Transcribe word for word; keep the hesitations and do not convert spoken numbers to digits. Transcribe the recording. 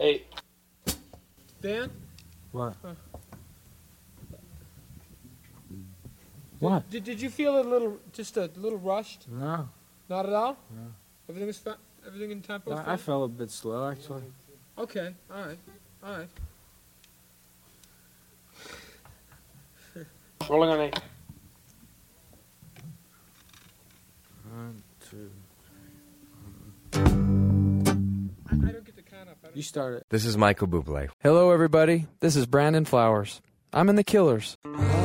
Hey. Dan? What? Uh, What? Did, did you feel a little, just a little rushed? No. Not at all? No. Everything was fa- everything in tempo? I, I felt a bit slow, actually. Okay, all right, all right. Rolling on eight. One, two. I, I don't get the count up. I don't You start it. This is Michael Bublé. Hello, everybody. This is Brandon Flowers. I'm in The Killers. I